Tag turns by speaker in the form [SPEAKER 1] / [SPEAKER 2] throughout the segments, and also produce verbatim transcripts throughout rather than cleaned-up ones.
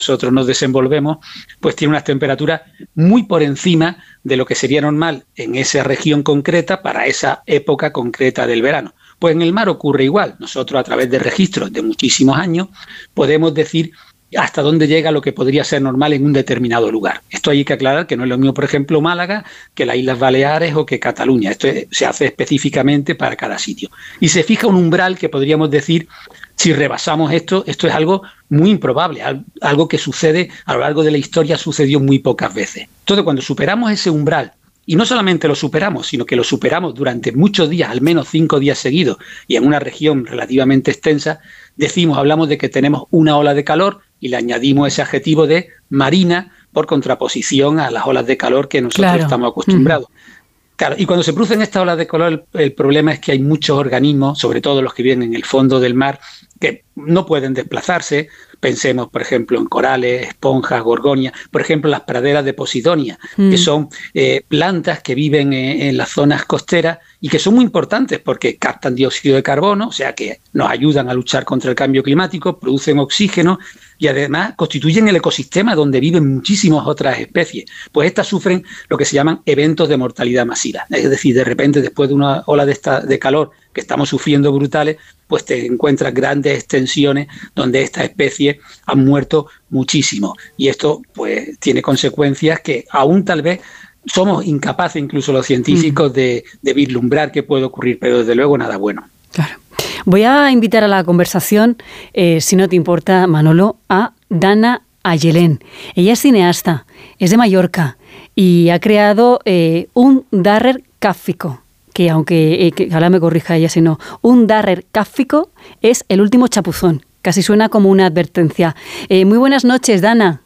[SPEAKER 1] nosotros nos desenvolvemos, pues tiene unas temperaturas muy por encima de lo que sería normal en esa región concreta para esa época concreta del verano. Pues en el mar ocurre igual. Nosotros, a través de registros de muchísimos años, podemos decir hasta dónde llega lo que podría ser normal en un determinado lugar. Esto hay que aclarar que no es lo mismo, por ejemplo, Málaga, que las Islas Baleares o que Cataluña. Esto se hace específicamente para cada sitio. Y se fija un umbral que podríamos decir, si rebasamos esto, esto es algo muy improbable, algo que sucede a lo largo de la historia, sucedió muy pocas veces. Entonces, cuando superamos ese umbral, y no solamente lo superamos, sino que lo superamos durante muchos días, al menos cinco días seguidos, y en una región relativamente extensa, decimos, hablamos de que tenemos una ola de calor y le añadimos ese adjetivo de marina por contraposición a las olas de calor que nosotros claro. estamos acostumbrados. Uh-huh. Claro, y cuando se producen estas olas de calor, el, el problema es que hay muchos organismos, sobre todo los que viven en el fondo del mar, que no pueden desplazarse. Pensemos, por ejemplo, en corales, esponjas, gorgonias, por ejemplo, las praderas de Posidonia, mm. que son eh, plantas que viven en, en las zonas costeras y que son muy importantes porque captan dióxido de carbono, o sea que nos ayudan a luchar contra el cambio climático, producen oxígeno y además constituyen el ecosistema donde viven muchísimas otras especies. Pues estas sufren lo que se llaman eventos de mortalidad masiva. Es decir, de repente, después de una ola de, esta, de calor que estamos sufriendo brutales, pues te encuentras grandes extensiones donde estas especies han muerto muchísimo. Y esto pues tiene consecuencias que aún tal vez somos incapaces, incluso los científicos, de, de vislumbrar qué puede ocurrir, pero desde luego nada bueno.
[SPEAKER 2] Claro. Voy a invitar a la conversación, eh, si no te importa, Manolo, a Dana Ayelén. Ella es cineasta, es de Mallorca y ha creado eh, un Darrer Cáfico, que aunque, eh, que ahora me corrija ella si no, un Darrer Cáfico es el último chapuzón. Casi suena como una advertencia. Eh, muy buenas noches, Dana.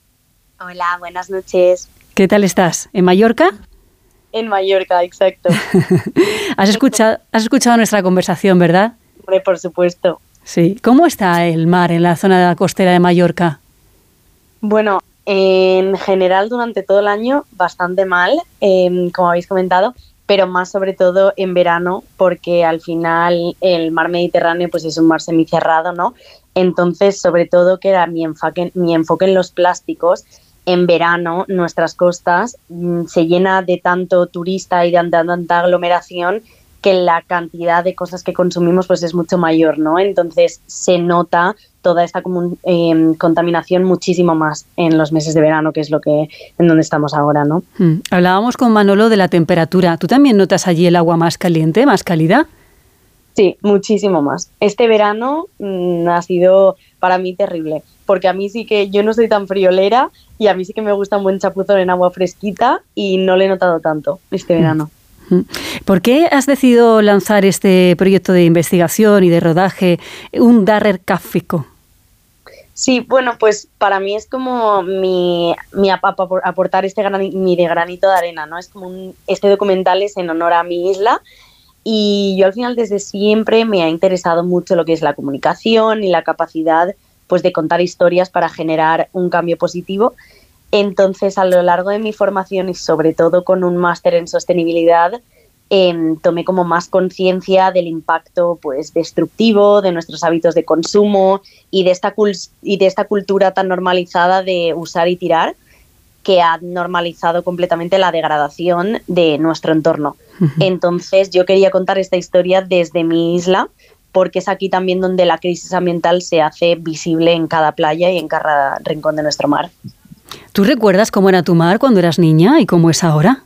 [SPEAKER 3] Hola, buenas noches.
[SPEAKER 2] ¿Qué tal estás? ¿En Mallorca?
[SPEAKER 3] En Mallorca, exacto.
[SPEAKER 2] ¿Has escuchado, has escuchado nuestra conversación, verdad?
[SPEAKER 3] Hombre, por supuesto.
[SPEAKER 2] Sí. ¿Cómo está el mar en la zona de la costera de Mallorca?
[SPEAKER 3] Bueno, en general durante todo el año bastante mal, eh, como habéis comentado, pero más sobre todo en verano, porque al final el mar Mediterráneo pues es un mar semicerrado, ¿no? Entonces, sobre todo, que era mi enfoque, mi enfoque en los plásticos. En verano, nuestras costas mmm, se llena de tanto turista y de tanta aglomeración que la cantidad de cosas que consumimos pues es mucho mayor, ¿no? Entonces se nota toda esta comun- eh, contaminación muchísimo más en los meses de verano, que es lo que en donde estamos ahora, ¿no?
[SPEAKER 2] Hmm. Hablábamos con Manolo de la temperatura. ¿Tú también notas allí el agua más caliente, más cálida?
[SPEAKER 3] Sí, muchísimo más. Este verano mmm, ha sido para mí terrible, porque a mí sí que yo no soy tan friolera y a mí sí que me gusta un buen chapuzón en agua fresquita y no lo he notado tanto este verano.
[SPEAKER 2] ¿Por qué has decidido lanzar este proyecto de investigación y de rodaje, un Darrer Cáfico?
[SPEAKER 3] Sí, bueno, pues para mí es como mi, mi aportar este grani, mi de granito de arena, ¿no? Es como un, este documental es en honor a mi isla y yo al final desde siempre me ha interesado mucho lo que es la comunicación y la capacidad pues de contar historias para generar un cambio positivo. Entonces, a lo largo de mi formación y sobre todo con un máster en sostenibilidad, eh, tomé como más conciencia del impacto pues destructivo de nuestros hábitos de consumo y de esta cul- y de esta cultura tan normalizada de usar y tirar, que ha normalizado completamente la degradación de nuestro entorno. Uh-huh. Entonces, yo quería contar esta historia desde mi isla, porque es aquí también donde la crisis ambiental se hace visible en cada playa y en cada rincón de nuestro mar.
[SPEAKER 2] ¿Tú recuerdas cómo era tu mar cuando eras niña y cómo es ahora?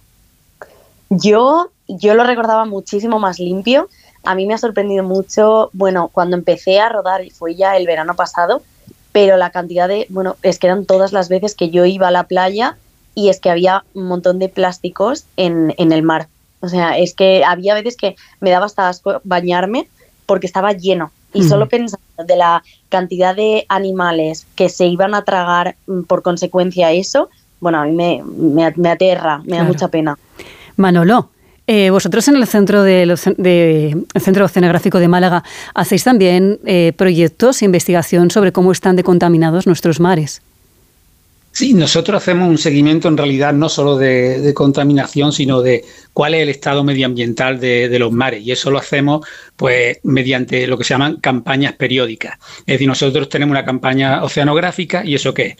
[SPEAKER 3] Yo, yo lo recordaba muchísimo más limpio. A mí me ha sorprendido mucho, bueno, cuando empecé a rodar, y fue ya el verano pasado, pero la cantidad de, bueno, es que eran todas las veces que yo iba a la playa y es que había un montón de plásticos en, en el mar. O sea, es que había veces que me daba hasta asco bañarme porque estaba lleno. Y solo pensando de la cantidad de animales que se iban a tragar por consecuencia de eso, bueno, a mí me, me, me aterra, me claro. da mucha pena.
[SPEAKER 2] Manolo, eh, vosotros en el Centro, de los, de, el Centro Oceanográfico de Málaga hacéis también eh, proyectos e investigación sobre cómo están de contaminados nuestros mares.
[SPEAKER 1] Sí, nosotros hacemos un seguimiento en realidad no solo de, de contaminación, sino de cuál es el estado medioambiental de, de los mares. Y eso lo hacemos pues mediante lo que se llaman campañas periódicas. Es decir, nosotros tenemos una campaña oceanográfica y ¿eso qué es?